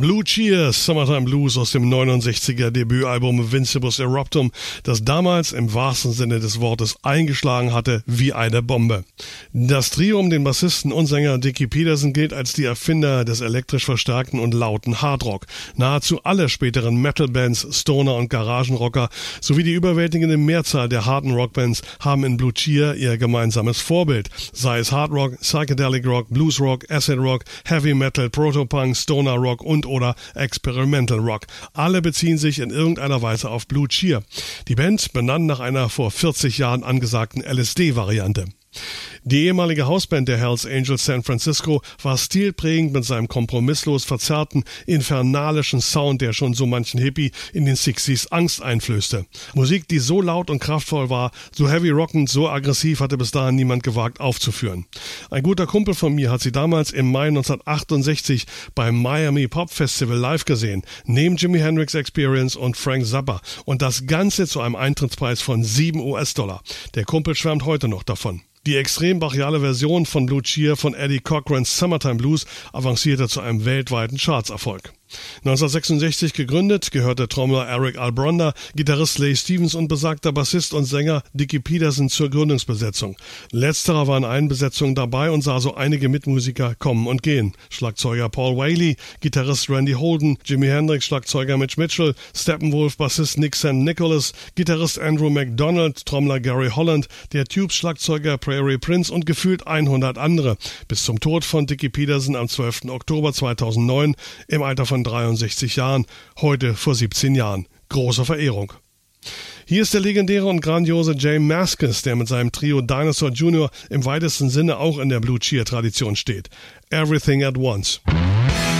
Blue Cheer, Summertime Blues aus dem 69er Debütalbum Vincebus Eruptum, das damals im wahrsten Sinne des Wortes eingeschlagen hatte wie eine Bombe. Das Trio um den Bassisten und Sänger Dickie Peterson gilt als die Erfinder des elektrisch verstärkten und lauten Hardrock. Nahezu alle späteren Metal-Bands, Stoner- und Garagenrocker sowie die überwältigende Mehrzahl der harten Rockbands haben in Blue Cheer ihr gemeinsames Vorbild, sei es Hard Rock, Psychedelic Rock, Blues Rock, Acid Rock, Heavy Metal, Protopunk, Stoner Rock und oder Experimental Rock. Alle beziehen sich in irgendeiner Weise auf Blue Cheer. Die Band benannt nach einer vor 40 Jahren angesagten LSD-Variante. Die ehemalige Hausband der Hells Angels San Francisco war stilprägend mit seinem kompromisslos verzerrten, infernalischen Sound, der schon so manchen Hippie in den 60s Angst einflößte. Musik, die so laut und kraftvoll war, so heavy rockend, so aggressiv, hatte bis dahin niemand gewagt aufzuführen. Ein guter Kumpel von mir hat sie damals im Mai 1968 beim Miami Pop Festival live gesehen, neben Jimi Hendrix Experience und Frank Zappa, und das Ganze zu einem Eintrittspreis von $7. Der Kumpel schwärmt heute noch davon. Die extrem brachiale Version von Blue Cheer von Eddie Cochran's Summertime Blues avancierte zu einem weltweiten Chartserfolg. 1966 gegründet, gehörte Trommler Eric Albronda, Gitarrist Leigh Stevens und besagter Bassist und Sänger Dickie Peterson zur Gründungsbesetzung. Letzterer war in allen Besetzungen dabei und sah so einige Mitmusiker kommen und gehen. Schlagzeuger Paul Whaley, Gitarrist Randy Holden, Jimi Hendrix, Schlagzeuger Mitch Mitchell, Steppenwolf, Bassist Nick St. Nicholas, Gitarrist Andrew McDonald, Trommler Gary Holland, der Tubes-Schlagzeuger Prairie Prince und gefühlt 100 andere. Bis zum Tod von Dickie Peterson am 12. Oktober 2009 im Alter von 63 Jahren, heute vor 17 Jahren. Große Verehrung. Hier ist der legendäre und grandiose Jay Mascis, der mit seinem Trio Dinosaur Jr. im weitesten Sinne auch in der Blue Cheer Tradition steht. Everything at Once.